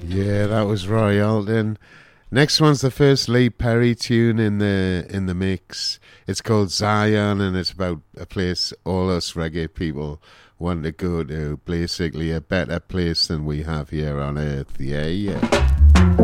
Yeah, that was Roy Alden. Next one's the first Lee Perry tune in the mix. It's called Zion, and it's about a place all us reggae people want to go to. Basically, a better place than we have here on Earth. Yeah, yeah.